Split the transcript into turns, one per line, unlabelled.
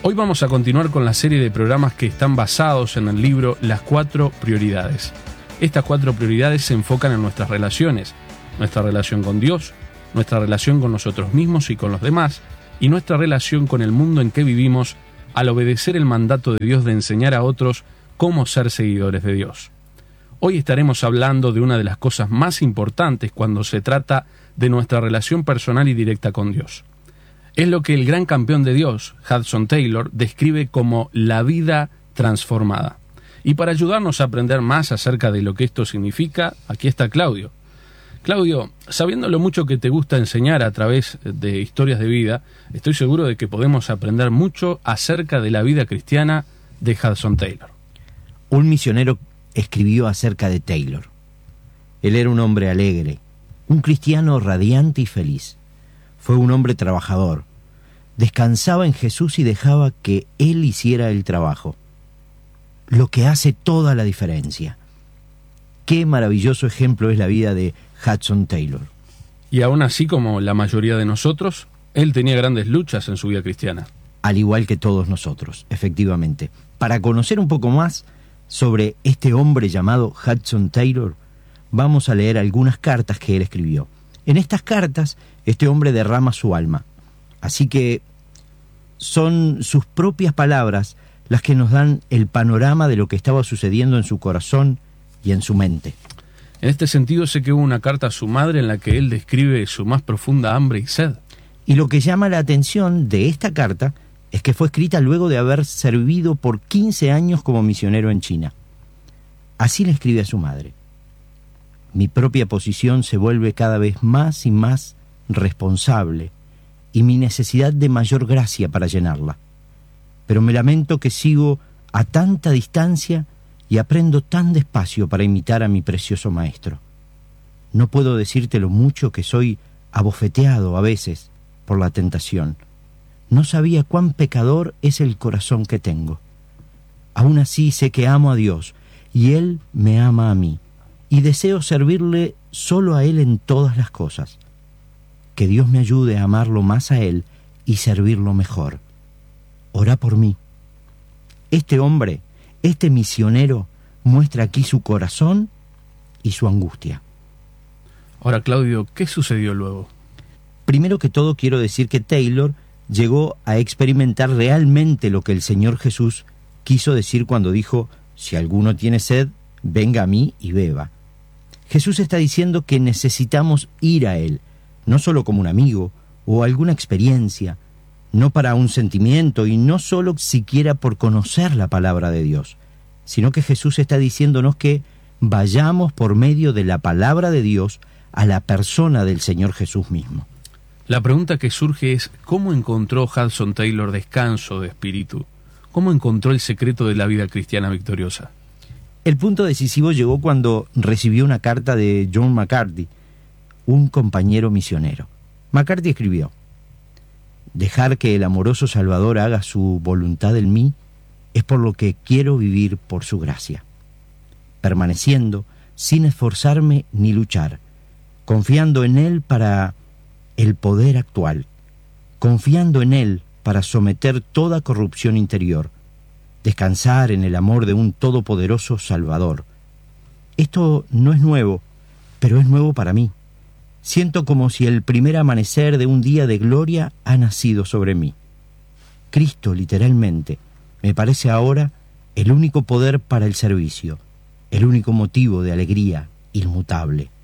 Hoy vamos a continuar con la serie de programas que están basados en el libro Las 4 prioridades. Estas 4 prioridades se enfocan en nuestras relaciones, nuestra relación con Dios, nuestra relación con nosotros mismos y con los demás, y nuestra relación con el mundo en que vivimos al obedecer el mandato de Dios de enseñar a otros cómo ser seguidores de Dios. Hoy estaremos hablando de una de las cosas más importantes cuando se trata de nuestra relación personal y directa con Dios. Es lo que el gran campeón de Dios, Hudson Taylor, describe como la vida transformada. Y para ayudarnos a aprender más acerca de lo que esto significa, aquí está Claudio. Claudio, sabiendo lo mucho que te gusta enseñar a través de historias de vida, estoy seguro de que podemos aprender mucho acerca de la vida cristiana de Hudson Taylor.
Un misionero escribió acerca de Taylor. Él era un hombre alegre, un cristiano radiante y feliz. Fue un hombre trabajador. Descansaba en Jesús y dejaba que Él hiciera el trabajo. Lo que hace toda la diferencia. Qué maravilloso ejemplo es la vida de Hudson Taylor.
Y aún así, como la mayoría de nosotros, él tenía grandes luchas en su vida cristiana.
Al igual que todos nosotros, efectivamente. Para conocer un poco más sobre este hombre llamado Hudson Taylor, vamos a leer algunas cartas que él escribió. En estas cartas, este hombre derrama su alma. Así que son sus propias palabras las que nos dan el panorama de lo que estaba sucediendo en su corazón y en su mente.
En este sentido, sé que hubo una carta a su madre en la que él describe su más profunda hambre y sed.
Y lo que llama la atención de esta carta es que fue escrita luego de haber servido por 15 años como misionero en China. Así le escribe a su madre: mi propia posición se vuelve cada vez más y más responsable y mi necesidad de mayor gracia para llenarla. Pero me lamento que sigo a tanta distancia y aprendo tan despacio para imitar a mi precioso maestro. No puedo decirte lo mucho que soy abofeteado a veces por la tentación. No sabía cuán pecador es el corazón que tengo. Aún así sé que amo a Dios y Él me ama a mí, y deseo servirle solo a Él en todas las cosas. Que Dios me ayude a amarlo más a Él y servirlo mejor. Orá por mí. Este hombre, este misionero, muestra aquí su corazón y su angustia.
Ahora, Claudio, ¿qué sucedió luego?
Primero que todo, quiero decir que Taylor llegó a experimentar realmente lo que el Señor Jesús quiso decir cuando dijo: si alguno tiene sed, venga a mí y beba. Jesús está diciendo que necesitamos ir a Él, no solo como un amigo o alguna experiencia, no para un sentimiento y no solo siquiera por conocer la palabra de Dios, sino que Jesús está diciéndonos que vayamos por medio de la palabra de Dios a la persona del Señor Jesús mismo.
La pregunta que surge es: ¿cómo encontró Hudson Taylor descanso de espíritu? ¿Cómo encontró el secreto de la vida cristiana victoriosa?
El punto decisivo llegó cuando recibió una carta de John MacArthur, un compañero misionero. MacArthur escribió: dejar que el amoroso Salvador haga su voluntad en mí es por lo que quiero vivir por su gracia, permaneciendo sin esforzarme ni luchar, confiando en Él para el poder actual, confiando en Él para someter toda corrupción interior, descansar en el amor de un todopoderoso Salvador. Esto no es nuevo, pero es nuevo para mí. Siento como si el primer amanecer de un día de gloria ha nacido sobre mí. Cristo, literalmente, me parece ahora el único poder para el servicio, el único motivo de alegría inmutable.